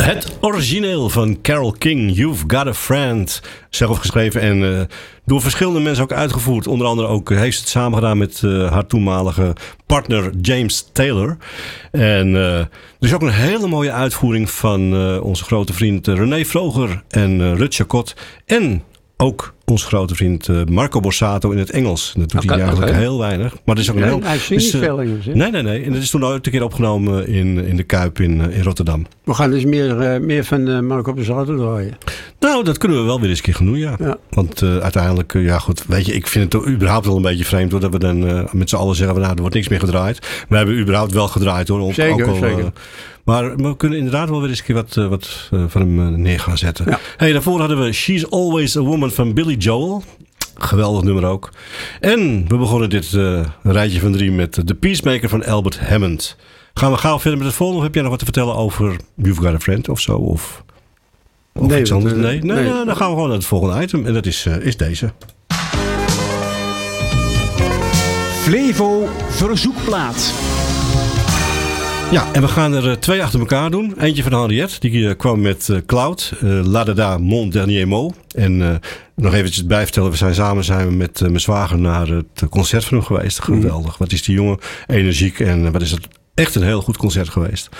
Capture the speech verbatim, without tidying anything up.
Het origineel van Carole King, You've Got a Friend. Zelf geschreven en uh, door verschillende mensen ook uitgevoerd. Onder andere ook uh, heeft ze het samen gedaan met uh, haar toenmalige partner James Taylor. En uh, er is ook een hele mooie uitvoering van uh, onze grote vriend uh, René Vroger en uh, Rut Chacot. En ook onze grote vriend uh, Marco Borsato in het Engels. Dat doet okay, hij eigenlijk okay. heel weinig. Maar dat is ook een nee, heel... Hij zingt niet veel Engels. Nee, nee, nee. En dat is toen ooit een keer opgenomen in, in de Kuip in, uh, in Rotterdam. We gaan dus meer, uh, meer van uh, Marco Borsato draaien. Nou, dat kunnen we wel weer eens een keer genoeg, ja. ja. Want uh, uiteindelijk, uh, ja goed, weet je, ik vind het überhaupt wel een beetje vreemd hoor, dat we dan uh, met z'n allen zeggen, nou, er wordt niks meer gedraaid. We hebben überhaupt wel gedraaid hoor. Op, zeker, ook al, zeker. Uh, maar we kunnen inderdaad wel weer eens een keer wat, uh, wat uh, van hem uh, neer gaan zetten. Ja. Hey, daarvoor hadden we She's Always a Woman van Billy Joel. Geweldig nummer ook. En we begonnen dit uh, rijtje van drie met The Peacemaker van Albert Hammond. Gaan we gauw verder met het volgende? Of heb jij nog wat te vertellen over You've Got a Friend of zo? Of, of nee, iets anders? Uh, nee? Nee, nee. Nou, dan gaan we gewoon naar het volgende item. En dat is, uh, is deze. Flevo Verzoekplaat. Ja, en we gaan er uh, twee achter elkaar doen. Eentje van Henriette, die uh, kwam met uh, Cloud, uh, La Dada, Mon Dernier Mot. En uh, nog eventjes bijvertellen, we zijn samen zijn we met uh, mijn zwager naar het concert van hem geweest. Geweldig. Mm. Wat is die jongen energiek en uh, wat is het echt een heel goed concert geweest.